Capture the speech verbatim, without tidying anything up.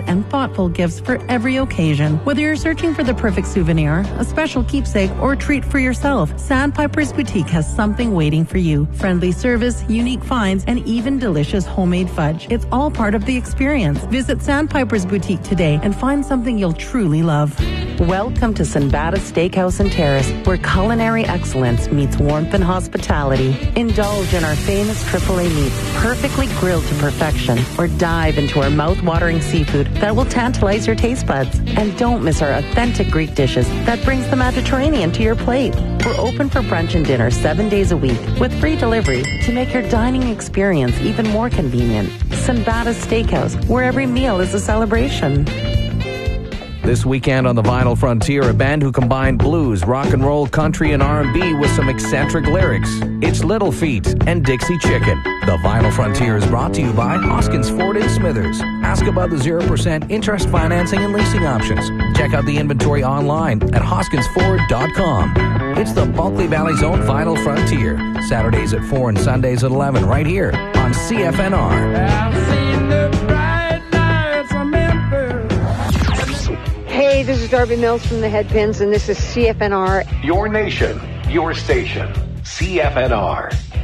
and thoughtful gifts for every occasion. Whether you're searching for the perfect souvenir, a special keepsake, or treat for yourself, Sandpiper's Boutique has something waiting for you. Friendly service, unique finds, and even delicious homemade fudge. It's all part of the experience. Visit Sandpiper's Boutique today and find something you'll truly love. Welcome to Sinbada Steakhouse and Terrace, where culinary excellence meets warmth and hospitality. Indulge in our famous triple A meats, perfectly grilled to perfection, or dive into our mouth-watering seafood that will tantalize your taste buds. And don't miss our authentic Greek dishes that brings the Mediterranean to your plate. We're open for brunch and dinner seven days a week with free delivery to make your dining experience even more convenient. Sinbada Steakhouse, where every meal is a celebration. This weekend on the Vinyl Frontier, a band who combined blues, rock and roll, country, and R and B with some eccentric lyrics. It's Little Feat and Dixie Chicken. The Vinyl Frontier is brought to you by Hoskins Ford in Smithers. Ask about the zero percent interest financing and leasing options. Check out the inventory online at hoskins ford dot com. It's the Bulkley Valley's own Vinyl Frontier. Saturdays at four and Sundays at eleven right here on C F N R. I've seen the bright nights of Memphis. Hey, this is Darby Mills from the Headpins, and this is C F N R. Your nation, your station, C F N R.